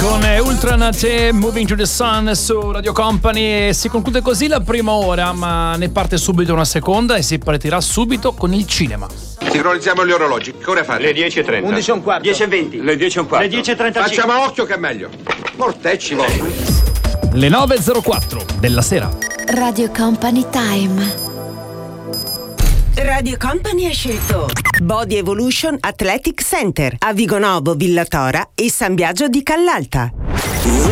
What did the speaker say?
con Ultranate Moving to the Sun su Radio Company. Si conclude così la prima ora, ma ne parte subito una seconda e si partirà subito con il cinema. Sincronizziamo gli orologi. Che ore fate? Le 10:30. 11:15. 10:20. Le 10:15. Le 10:35. Facciamo occhio che è meglio. Mortecci voi. Le 9:04 della sera. Radio Company Time. Radio Company ha scelto Body Evolution Athletic Center a Vigonovo, Villatora e San Biagio di Callalta.